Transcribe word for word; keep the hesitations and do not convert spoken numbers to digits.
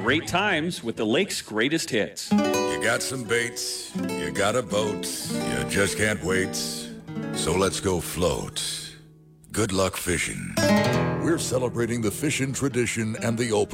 great times with the lake's greatest hits. You got some baits, you got a boat, you just can't wait. So let's go float. Good luck fishing. We're celebrating the fishing tradition and the open.